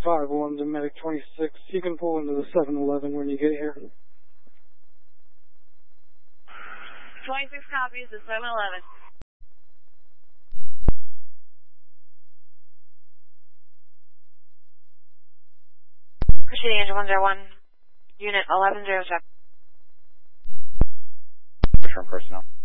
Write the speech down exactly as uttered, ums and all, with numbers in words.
five one to Medic twenty-six. You can pull into the seven eleven when you get here. twenty-six copies to seven eleven. Proceeding engine one zero one, unit eleven zero seven. Return personnel.